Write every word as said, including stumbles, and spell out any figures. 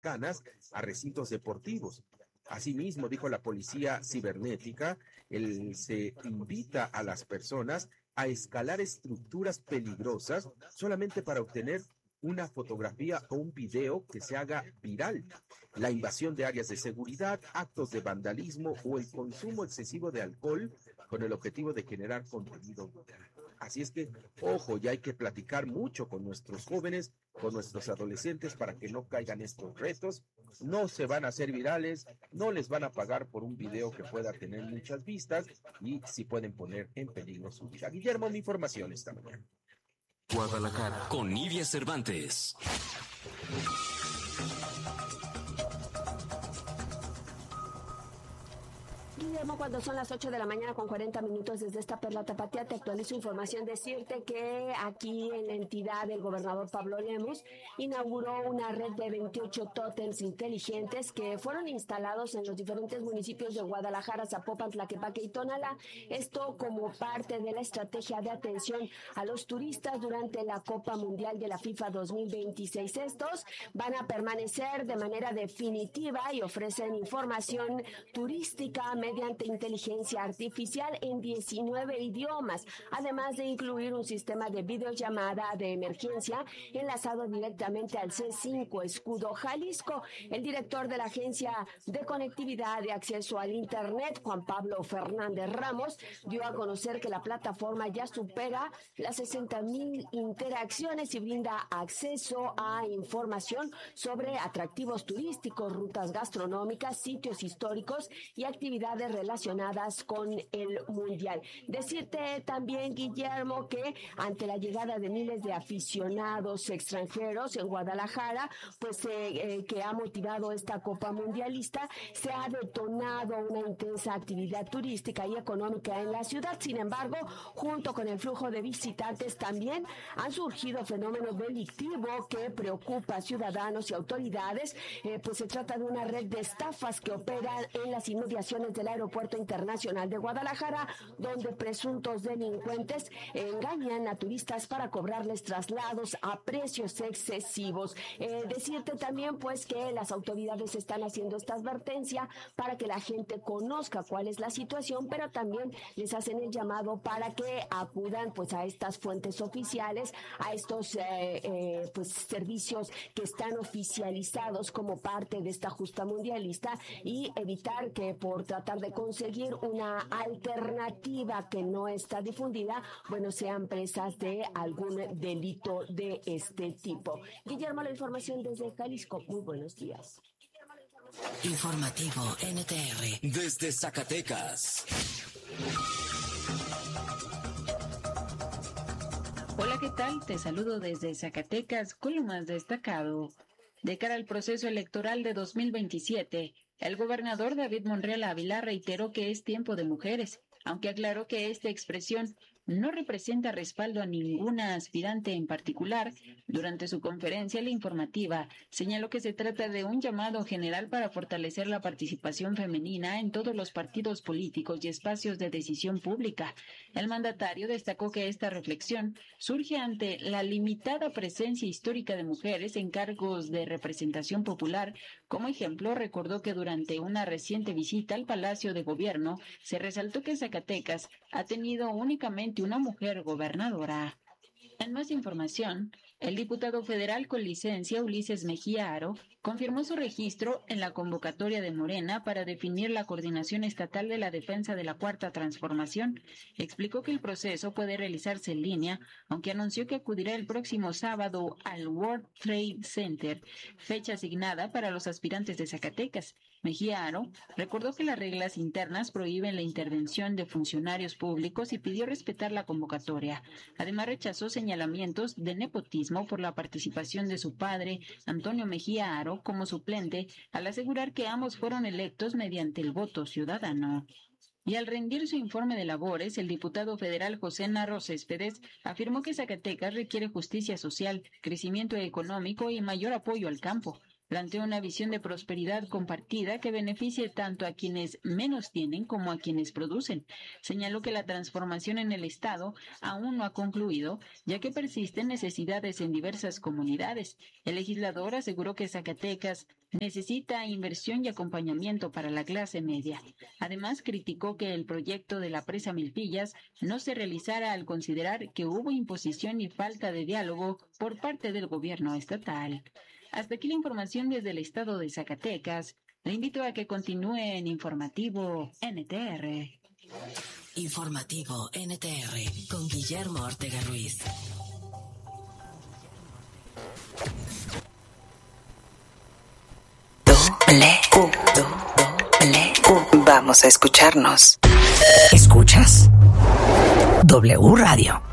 cercanas a recintos deportivos. Asimismo, dijo la policía cibernética, el, se invita a las personas a escalar estructuras peligrosas solamente para obtener una fotografía o un video que se haga viral. La invasión de áreas de seguridad, actos de vandalismo o el consumo excesivo de alcohol con el objetivo de generar contenido. Así es que, ojo, ya hay que platicar mucho con nuestros jóvenes, con nuestros adolescentes para que no caigan estos retos. No se van a hacer virales, no les van a pagar por un video que pueda tener muchas vistas y sí pueden poner en peligro su vida. Guillermo, mi información esta mañana. Guadalajara con Nidia Cervantes. Guillermo, cuando son las ocho de la mañana con cuarenta minutos desde esta Perla Tapatía, te actualizo información. Decirte que aquí en la entidad el gobernador Pablo Lemus inauguró una red de veintiocho tótems inteligentes que fueron instalados en los diferentes municipios de Guadalajara, Zapopan, Tlaquepaque y Tonalá. Esto como parte de la estrategia de atención a los turistas durante la Copa Mundial de la FIFA dos mil veintiséis. Estos van a permanecer de manera definitiva y ofrecen información turística mediante inteligencia artificial en diecinueve idiomas, además de incluir un sistema de videollamada de emergencia enlazado directamente al C cinco Escudo Jalisco. El director de la Agencia de Conectividad de Acceso al Internet, Juan Pablo Fernández Ramos, dio a conocer que la plataforma ya supera las sesenta mil interacciones y brinda acceso a información sobre atractivos turísticos, rutas gastronómicas, sitios históricos y actividades relacionadas con el Mundial. Decirte también, Guillermo, que ante la llegada de miles de aficionados extranjeros en Guadalajara, pues eh, eh, que ha motivado esta Copa Mundialista, se ha detonado una intensa actividad turística y económica en la ciudad. Sin embargo, junto con el flujo de visitantes también han surgido fenómenos delictivos que preocupa a ciudadanos y autoridades. Eh, pues se trata de una red de estafas que opera en las inmediaciones del Aeropuerto Internacional de Guadalajara, donde presuntos delincuentes engañan a turistas para cobrarles traslados a precios excesivos. Eh, decirte también pues que las autoridades están haciendo esta advertencia para que la gente conozca cuál es la situación, pero también les hacen el llamado para que acudan pues a estas fuentes oficiales, a estos eh, eh, pues servicios que están oficializados como parte de esta justa mundialista y evitar que por tratar de conseguir una alternativa que no está difundida, bueno, sean presas de algún delito de este tipo. Guillermo, la información desde Jalisco. Muy buenos días. Informativo N T R desde Zacatecas. Hola, ¿qué tal? Te saludo desde Zacatecas con lo más destacado. De cara al proceso electoral de dos mil veintisiete, el gobernador David Monreal Ávila reiteró que es tiempo de mujeres, aunque aclaró que esta expresión no representa respaldo a ninguna aspirante en particular. Durante su conferencia la informativa señaló que se trata de un llamado general para fortalecer la participación femenina en todos los partidos políticos y espacios de decisión pública. El mandatario destacó que esta reflexión surge ante la limitada presencia histórica de mujeres en cargos de representación popular. Como ejemplo, recordó que durante una reciente visita al Palacio de Gobierno se resaltó que Zacatecas ha tenido únicamente una mujer gobernadora. En más información, el diputado federal con licencia Ulises Mejía Aro confirmó su registro en la convocatoria de Morena para definir la coordinación estatal de la defensa de la Cuarta Transformación. Explicó que el proceso puede realizarse en línea, aunque anunció que acudirá el próximo sábado al World Trade Center, fecha asignada para los aspirantes de Zacatecas. Mejía Aro recordó que las reglas internas prohíben la intervención de funcionarios públicos y pidió respetar la convocatoria. Además, rechazó señalamientos de nepotismo por la participación de su padre, Antonio Mejía Aro, como suplente, al asegurar que ambos fueron electos mediante el voto ciudadano. Y al rendir su informe de labores, el diputado federal José Narro Céspedes afirmó que Zacatecas requiere justicia social, crecimiento económico y mayor apoyo al campo. Planteó una visión de prosperidad compartida que beneficie tanto a quienes menos tienen como a quienes producen. Señaló que la transformación en el Estado aún no ha concluido, ya que persisten necesidades en diversas comunidades. El legislador aseguró que Zacatecas necesita inversión y acompañamiento para la clase media. Además, criticó que el proyecto de la presa Milpillas no se realizara al considerar que hubo imposición y falta de diálogo por parte del gobierno estatal. Hasta aquí la información desde el estado de Zacatecas. Le invito a que continúe en Informativo N T R. Informativo N T R con Guillermo Ortega Ruiz. Doble U, doble U. Vamos a escucharnos. ¿Escuchas? W Radio.